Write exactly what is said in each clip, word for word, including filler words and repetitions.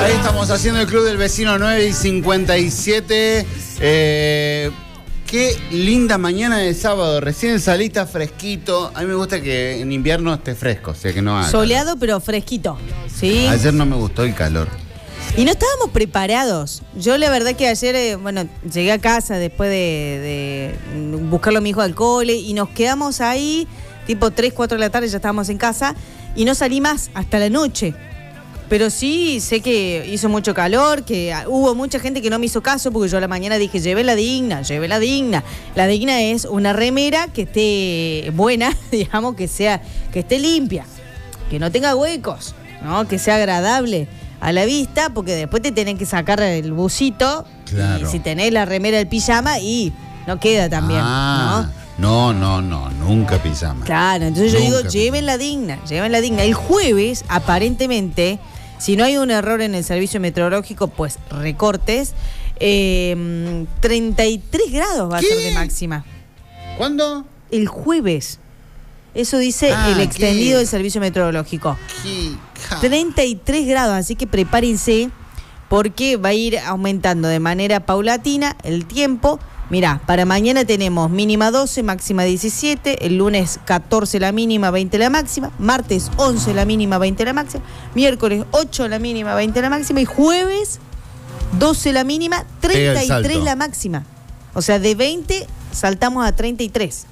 Ahí estamos haciendo el Club del Vecino nueve y cincuenta y siete. Eh, qué linda mañana de sábado. Recién saliste fresquito. A mí me gusta que en invierno esté fresco, o sea que no haga soleado, calor. pero fresquito. ¿Sí? Ayer no me gustó el calor. Y no estábamos preparados. Yo la verdad que ayer, eh, bueno, llegué a casa después de, de buscarlo a mi hijo al cole y nos quedamos ahí, tipo tres, cuatro de la tarde, ya estábamos en casa y no salí más hasta la noche. Pero sí, sé que hizo mucho calor, que hubo mucha gente que no me hizo caso porque yo a la mañana dije, llevé la digna, llevé la digna. La digna es una remera que esté buena, digamos, que sea, que esté limpia, que no tenga huecos, ¿no? Que sea agradable a la vista, porque después te tienen que sacar el busito. Claro. Y si tenés la remera del pijama, y no queda tan bien, ah, ¿no? No, no, no, nunca pijama. Claro, entonces yo Nunca digo, lleven la digna, lleven la digna. El jueves, aparentemente, si no hay un error en el servicio meteorológico, pues recortes, eh, treinta y tres grados va ¿Qué? a ser de máxima. ¿Cuándo? El jueves. Eso dice Ah, el extendido ¿qué? del servicio meteorológico. ¿Qué? treinta y tres grados, así que prepárense porque va a ir aumentando de manera paulatina el tiempo. Mirá, para mañana tenemos mínima doce, máxima diecisiete, el lunes catorce la mínima, veinte la máxima, martes once la mínima, veinte la máxima, miércoles ocho la mínima, veinte la máxima y jueves doce la mínima, treinta y tres la máxima. O sea, de veinte saltamos a treinta y tres.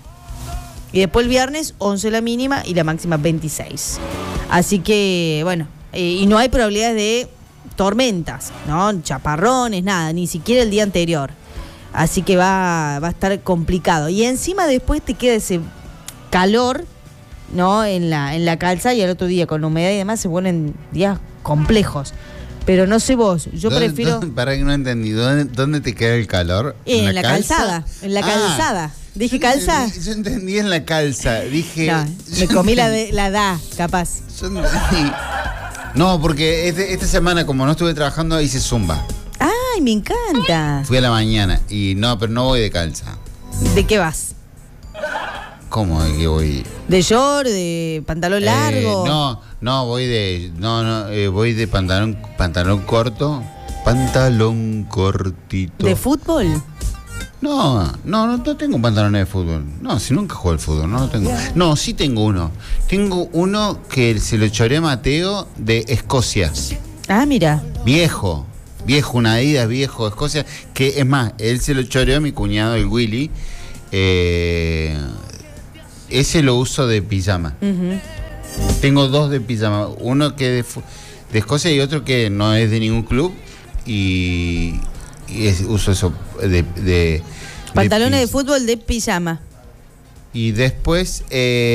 Y después el viernes once la mínima y la máxima veintiséis. Así que, bueno, eh, y no hay probabilidades de tormentas, ¿no? Chaparrones, nada, ni siquiera el día anterior. Así que va, va a estar complicado. Y encima después te queda ese calor, ¿no? En la, en la calza y al otro día con la humedad y demás se vuelven días complejos. Pero no sé vos, yo ¿Dónde, prefiero... dónde, para que no entendí, ¿dónde, dónde te queda el calor? ¿En, ¿En la, la calzada? En la calzada. Ah, ¿Dije calza? Yo entendí, yo entendí en la calza. Dije... No, me comí la, de, la da, capaz. Yo entendí. No, porque este, esta semana, como no estuve trabajando, hice zumba. ¡Ay, me encanta! Fui a la mañana y no, pero no voy de calza. ¿De qué vas? ¿Cómo de qué voy? ¿De short? ¿De pantalón largo? Eh, no, no, voy de... No, no, eh, voy de pantalón, pantalón corto. Pantalón cortito. ¿De fútbol? No, no, no, no tengo pantalones de fútbol. No, si nunca juego al fútbol, no lo tengo. No, sí tengo uno. Tengo uno que se lo choré a Mateo de Escocia. Ah, mira. Viejo, viejo, una Adidas viejo de Escocia. Que es más, él se lo choreó a mi cuñado, el Willy. Eh, ese lo uso de pijama. Uh-huh. Tengo dos de pijama. Uno que es de, de Escocia y otro que no es de ningún club. Y... Y es, uso eso de, de pantalones de, de fútbol de pijama. Y después eh,